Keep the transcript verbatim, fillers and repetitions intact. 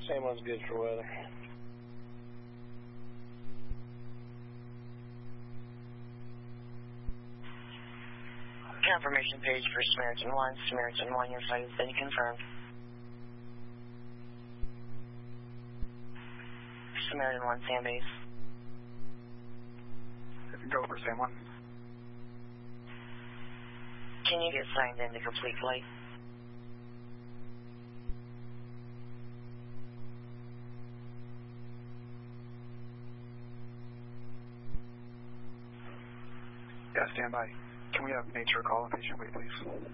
Same one's good for weather. Confirmation page for Samaritan one. Samaritan one, your flight has been confirmed. Samaritan one, Sam base. Go for Sam one. Can you get signed in to complete flight? Yeah, stand by. Can we have nature call and patient wait, please?